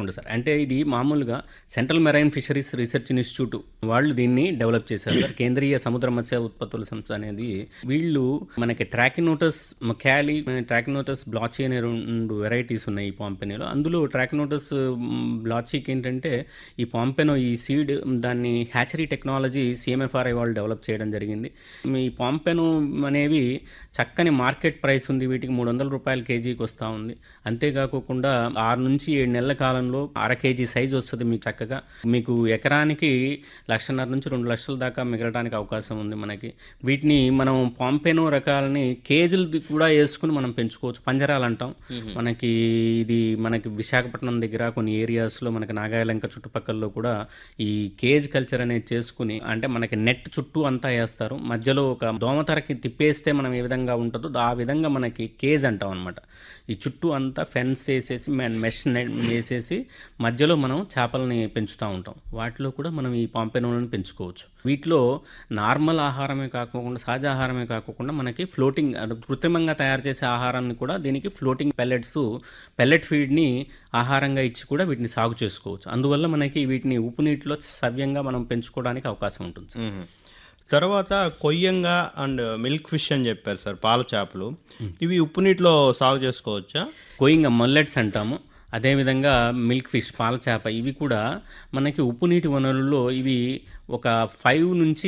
తప్పకుండా సార్. అంటే ఇది మామూలుగా central marine fisheries research institute వాళ్ళు దీన్ని డెవలప్ చేశారు సార్. కేంద్రీయ సముద్ర మత్స్య ఉత్పత్తుల సంస్థ అనేది వీళ్ళు మనకి ట్రాకినోటస్ క్యాలి, ట్రాకినోటస్ బ్లాచీ అనే 2 వెరైటీస్ ఉన్నాయి ఈ పాంపెనోలో. అందులో ట్రాకినోటస్ బ్లాచీకి ఏంటంటే ఈ పాంపెనో ఈ సీడ్ దాన్ని హ్యాచరీ టెక్నాలజీ సిఎంఎఫ్ఆర్ఐ వాళ్ళు డెవలప్ చేయడం జరిగింది. ఈ పాంపెనో అనేవి చక్కని మార్కెట్ ప్రైస్ ఉంది, వీటికి $300 కేజీకి వస్తూ ఉంది. అంతేకాకుండా 6 నుంచి 7 నెలల కాలంలో అర కేజీ సైజు వస్తుంది మీకు చక్కగా. మీకు ఎకరానికి 1,50,000 నుంచి 2 లక్షల దాకా మిగలడానికి అవకాశం ఉంది మనకి. వీటిని మనం పాంపెనో రకాలని కేజీలు కూడా వేసుకుని మనం పెంచుకోవచ్చు. పంజరాలు అంటాం మనకి. ఇది మనకి విశాఖపట్నం దగ్గర కొన్ని ఏరియాస్లో మనకి నాగాయలంక చుట్టుపక్కల కూడా ఈ కేజ్ కల్చర్ అనేది చేసుకుని, అంటే మనకి నెట్ చుట్టూ అంతా వేస్తారు, మధ్యలో ఒక దోమతరకి తిప్పేస్తే మనం ఏ విధంగా ఉంటుందో ఆ విధంగా మనకి కేజ్ అంటాం అనమాట. ఈ చుట్టూ అంతా ఫెన్స్ వేసేసి మెష్ వేసేసి మధ్యలో మనం చేపలని పెంచుతూ ఉంటాం. వాటిలో కూడా మనం ఈ పాంపెనోలను పెంచుకోవచ్చు. వీటిలో నార్మల్ ఆహారమే కాకుండా, సహజ ఆహారమే కాకుండా మనకి ఫ్లోటింగ్ కృత్రిమంగా తయారు చేసే ఆహారాన్ని కూడా దీనికి ఫ్లోటింగ్ పెల్లెట్ ఫీడ్ని ఆహారంగా ఇచ్చి కూడా వీటిని సాగు చేసుకోవచ్చు. అందువల్ల మనకి వీటిని ఉప్పు నీటిలో సవ్యంగా మనం పెంచుకోవడానికి అవకాశం ఉంటుంది సార్. తర్వాత కొయ్యంగా అండ్ మిల్క్ ఫిష్ అని చెప్పారు సార్, పాల చేపలు. ఇవి ఉప్పు నీటిలో సాగు చేసుకోవచ్చా? కోయింగ్ మల్లెట్స్ అంటాము. అదేవిధంగా మిల్క్ ఫిష్ పాల చేప, ఇవి కూడా మనకి ఉప్పు నీటి వనరుల్లో ఇవి ఒక 5 నుంచి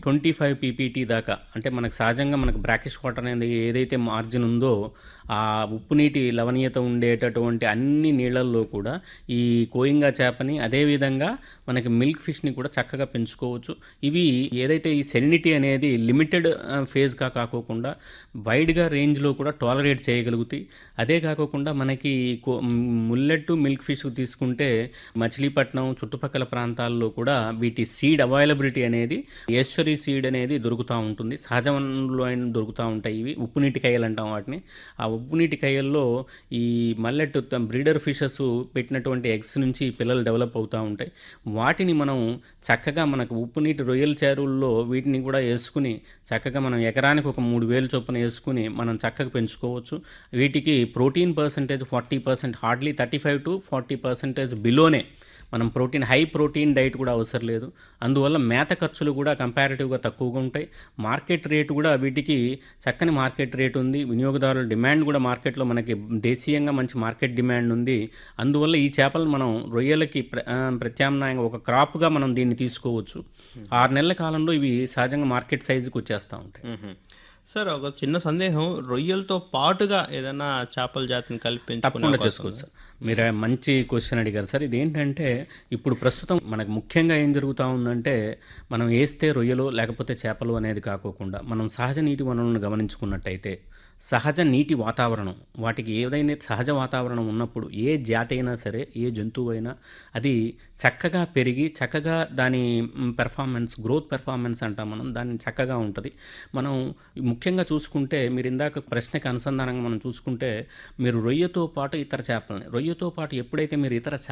25 పీపీటీ దాకా, అంటే మనకు సహజంగా మనకు బ్రాకిష్ వాటర్ అనేది ఏదైతే మార్జిన్ ఉందో ఆ ఉప్పు నీటి లవణీయత ఉండేటటువంటి అన్ని నీళ్ళల్లో కూడా ఈ కోయింగా చేపని, అదేవిధంగా మనకి మిల్క్ ఫిష్ని కూడా చక్కగా పెంచుకోవచ్చు. ఇవి ఏదైతే ఈ సెలినిటీ అనేది లిమిటెడ్ ఫేజ్గా కాకోకుండా వైడ్గా రేంజ్లో కూడా టాలరేట్ చేయగలుగుతాయి. అదే కాకోకుండా మనకి ముల్లెట్ మిల్క్ ఫిష్ తీసుకుంటే మచిలీపట్నం చుట్టుపక్కల ప్రాంతాల్లో కూడా వీటి సీడ్ అవైలబిలిటీ అనేది, ఏశ్వరి సీడ్ అనేది దొరుకుతూ ఉంటుంది. సహజ వనరుల్లో అయినా దొరుకుతూ ఉంటాయి. ఇవి ఉప్పు నీటి కాయలు అంటాం వాటిని. ఆ ఉప్పు నీటి కాయల్లో ఈ మల్లెట్ బ్రీడర్ ఫిషెస్ పెట్టినటువంటి ఎగ్స్ నుంచి పిల్లలు డెవలప్ అవుతూ ఉంటాయి. వాటిని మనం చక్కగా మనకు ఉప్పు నీటి రొయ్యల చెరువుల్లో వీటిని కూడా వేసుకుని చక్కగా మనం ఎకరానికి ఒక 3,000 చొప్పున వేసుకుని మనం చక్కగా పెంచుకోవచ్చు. వీటికి ప్రోటీన్ పర్సంటేజ్ 40%, హార్డ్లీ 35 to 40% బిలోనే మనం హై ప్రోటీన్ డైట్ కూడా అవసరం లేదు. అందువల్ల మేత ఖర్చులు కూడా కంపారిటివ్గా తక్కువగా ఉంటాయి. మార్కెట్ రేటు కూడా వీటికి చక్కని మార్కెట్ రేటు ఉంది. వినియోగదారుల డిమాండ్ కూడా మార్కెట్లో మనకి దేశీయంగా మంచి మార్కెట్ డిమాండ్ ఉంది. అందువల్ల ఈ చేపలు మనం రొయ్యలకి ప్రత్యామ్నాయంగా ఒక క్రాప్గా మనం దీన్ని తీసుకోవచ్చు. 6 నెలల కాలంలో ఇవి సహజంగా మార్కెట్ సైజుకి వచ్చేస్తూ ఉంటాయి. సార్, ఒక చిన్న సందేహం, రొయ్యలతో పాటుగా ఏదైనా చేపల జాతిని కలిపి తప్పకుండా చేసుకోవచ్చు సార్. మీరు మంచి క్వశ్చన్ అడిగారు సార్. ఇదేంటంటే ఇప్పుడు ప్రస్తుతం మనకు ముఖ్యంగా ఏం జరుగుతూ ఉందంటే, మనం వేస్తే రొయ్యలు లేకపోతే చేపలు అనేది కాకోకుండా మనం సహజ నీటి వనరులను గమనించుకున్నట్టయితే సహజ నీటి వాతావరణం, వాటికి ఏదైనా సహజ వాతావరణం ఉన్నప్పుడు ఏ జాతి అయినా సరే, ఏ జంతువు అయినా అది చక్కగా పెరిగి చక్కగా దాని గ్రోత్ పెర్ఫార్మెన్స్ అంటాం మనం, దాన్ని చక్కగా ఉంటుంది. మనం ముఖ్యంగా చూసుకుంటే, మీరు ఇందాక ప్రశ్నకి అనుసంధానంగా మనం చూసుకుంటే, మీరు రొయ్యతో పాటు ఇతర చేపలని, రొయ్యతో పాటు ఎప్పుడైతే మీరు ఇతర